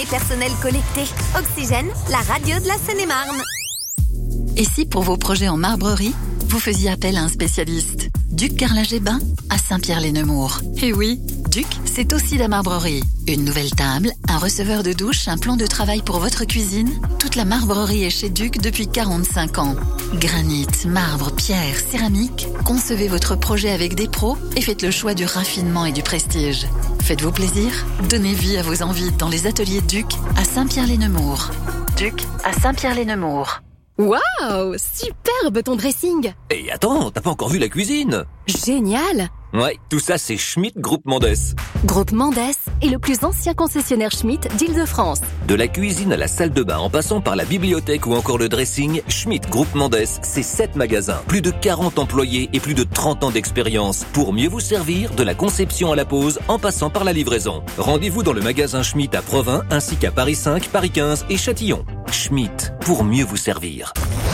données personnelles collectées. Oxygène, la radio de la Seine-et-Marne. Et si pour vos projets en marbrerie, vous faisiez appel à un spécialiste? Duc Carrelage-et-Bain à Saint-Pierre-les-Nemours. Et oui, Duc, c'est aussi la marbrerie. Une nouvelle table, un receveur de douche, un plan de travail pour votre cuisine. Toute la marbrerie est chez Duc depuis 45 ans. Granit, marbre, pierre, céramique. Concevez votre projet avec des pros et faites le choix du raffinement et du prestige. Faites-vous plaisir. Donnez vie à vos envies dans les ateliers Duc à Saint-Pierre-les-Nemours. Duc à Saint-Pierre-les-Nemours. Waouh, superbe ton dressing. Et attends, t'as pas encore vu la cuisine? Génial. Ouais, tout ça c'est Schmitt Groupe Mendes. Groupe Mendes est le plus ancien concessionnaire Schmitt d'Île-de-France. De la cuisine à la salle de bain en passant par la bibliothèque ou encore le dressing, Schmitt Groupe Mendes, c'est 7 magasins, plus de 40 employés et plus de 30 ans d'expérience pour mieux vous servir de la conception à la pose en passant par la livraison. Rendez-vous dans le magasin Schmitt à Provins ainsi qu'à Paris 5, Paris 15 et Châtillon. Schmitt, pour mieux vous servir.